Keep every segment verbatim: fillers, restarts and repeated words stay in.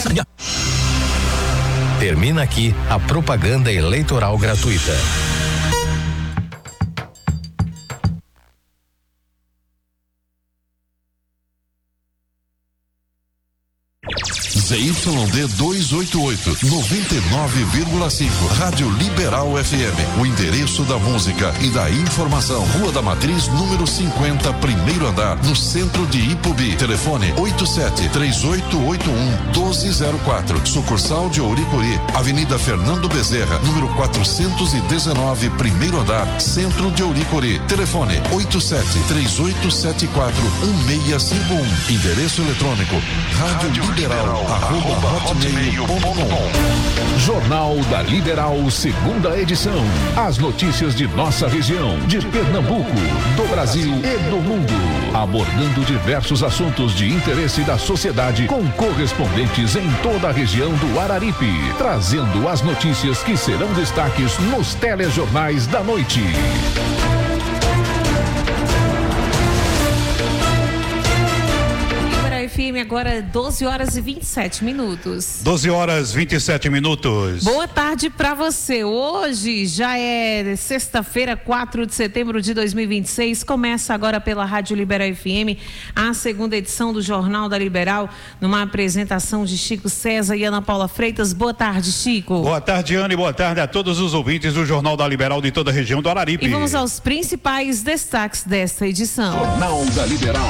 Termina aqui a propaganda eleitoral gratuita. Z Y D duzentos e oitenta e oito, noventa e nove vírgula cinco, Rádio Liberal F M. O endereço da música e da informação. Rua da Matriz, número cinquenta, primeiro andar, no centro de Ipubi. Telefone oito sete três oito oito um um dois zero quatro. Sucursal de Ouricuri, Avenida Fernando Bezerra, número quatrocentos e dezenove, primeiro andar, centro de Ouricuri. Telefone oito sete três oito sete quatro um seis cinco um. Endereço eletrônico Rádio Liberal. Arroba hotmail ponto com. Jornal da Liberal, segunda edição. As notícias de nossa região, de Pernambuco, do Brasil e do mundo. Abordando diversos assuntos de interesse da sociedade com correspondentes em toda a região do Araripe. Trazendo as notícias que serão destaques nos telejornais da noite. F M agora doze horas e vinte e sete minutos. doze horas e vinte e sete minutos. Boa tarde para você. Hoje já é sexta-feira, quatro de setembro de dois mil e vinte e seis. Começa agora pela Rádio Liberal F M a segunda edição do Jornal da Liberal, numa apresentação de Chico César e Ana Paula Freitas. Boa tarde, Chico. Boa tarde, Ana, e boa tarde a todos os ouvintes do Jornal da Liberal de toda a região do Araripe. E vamos aos principais destaques desta edição. Jornal da Liberal.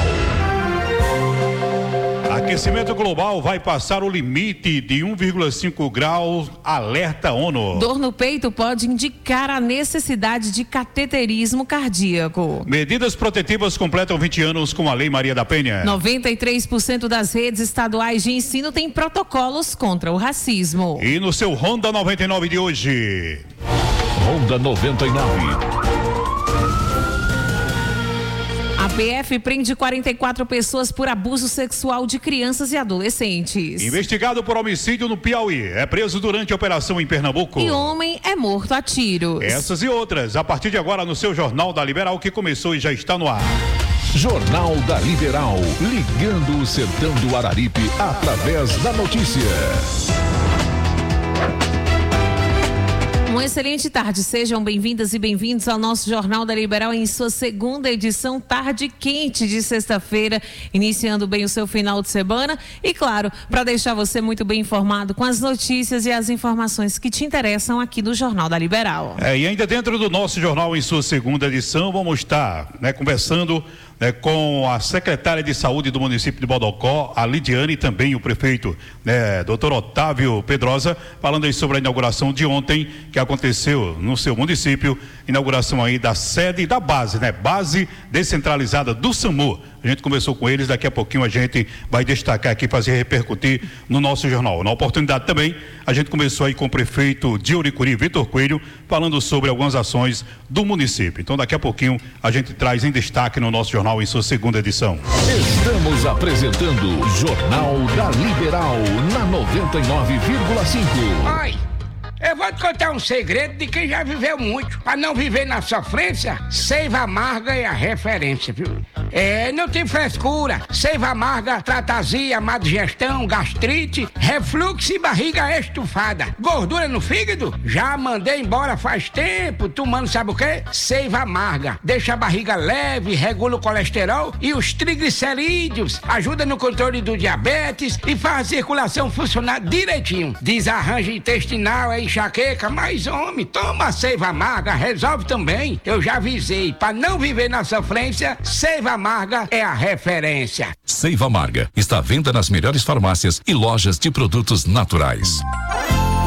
Aquecimento global vai passar o limite de um vírgula cinco graus, alerta ONU. Dor no peito pode indicar a necessidade de cateterismo cardíaco. Medidas protetivas completam vinte anos com a Lei Maria da Penha. noventa e três por cento das redes estaduais de ensino têm protocolos contra o racismo. E no seu Ronda noventa e nove de hoje. Ronda noventa e nove. A P F prende quarenta e quatro pessoas por abuso sexual de crianças e adolescentes. Investigado por homicídio no Piauí, é preso durante a operação em Pernambuco. E homem é morto a tiros. Essas e outras, a partir de agora no seu Jornal da Liberal, que começou e já está no ar. Jornal da Liberal, ligando o sertão do Araripe através da notícia. Uma excelente tarde, sejam bem-vindas e bem-vindos ao nosso Jornal da Liberal em sua segunda edição, tarde quente de sexta-feira, iniciando bem o seu final de semana e, claro, para deixar você muito bem informado com as notícias e as informações que te interessam aqui do Jornal da Liberal. É, e ainda dentro do nosso jornal em sua segunda edição, vamos estar, né, conversando né, com a secretária de saúde do município de Bodocó, a Lidiane, e também o prefeito, né, doutor Otávio Pedrosa, falando aí sobre a inauguração de ontem, que aconteceu no seu município, inauguração aí da sede da base, né, base descentralizada do SAMU. A gente conversou com eles, daqui a pouquinho a gente vai destacar aqui, fazer repercutir no nosso jornal. Na oportunidade também, a gente começou aí com o prefeito de Ouricuri, Vitor Coelho, falando sobre algumas ações do município. Então daqui a pouquinho a gente traz em destaque no nosso jornal em sua segunda edição. Estamos apresentando Jornal da Liberal na noventa e nove vírgula cinco. Oi, eu vou te contar um segredo de quem já viveu muito. Para não viver na sofrência, Seiva Amarga é a referência, viu? É, não tem frescura. Seiva Amarga trata azia, má digestão, gastrite, refluxo e barriga estufada. Gordura no fígado? Já mandei embora faz tempo, tomando sabe o quê? Seiva Amarga. Deixa a barriga leve, regula o colesterol e os triglicerídeos. Ajuda no controle do diabetes e faz a circulação funcionar direitinho. Desarranjo intestinal, é enxaqueca, mas homem, toma a Seiva Amarga, resolve também. Eu já avisei, para não viver na sofrência, Seiva Amarga é a referência. Seiva Amarga está à venda nas melhores farmácias e lojas de produtos naturais.